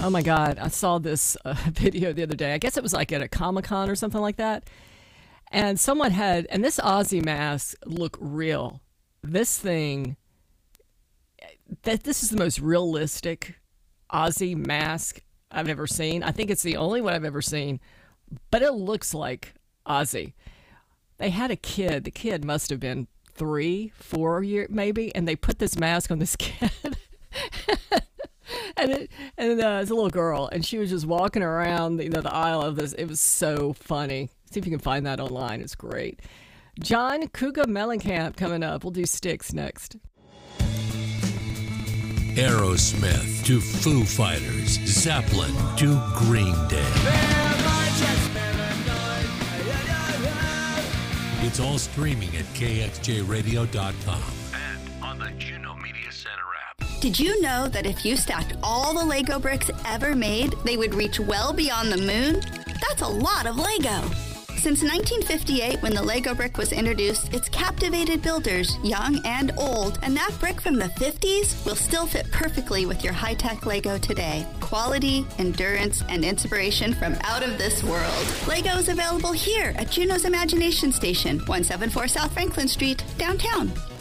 Oh my God. I saw this video the other day. I guess it was like at a Comic-Con or something like that. And someone had, and this Ozzy mask looked real. This thing, this is the most realistic Ozzy mask I've ever seen. I think it's the only one I've ever seen, but it looks like Ozzy. They had a kid. The kid must have been 3, 4 years maybe, and they put this mask on this kid. And it's a little girl, and she was just walking around, the aisle of this. It was so funny. See if you can find that online. It's great. John Cougar Mellencamp coming up. We'll do Styx next. Aerosmith to Foo Fighters, Zeppelin to Green Day. It's all streaming at kxjradio.com and on the Juno Media Center app. Did you know that if you stacked all the Lego bricks ever made, they would reach well beyond the moon? That's a lot of Lego. Since 1958, when the Lego brick was introduced, it's captivated builders, young and old, and that brick from the 50s will still fit perfectly with your high-tech Lego today. Quality, endurance, and inspiration from out of this world. Lego is available here at Juno's Imagination Station, 174 South Franklin Street, downtown.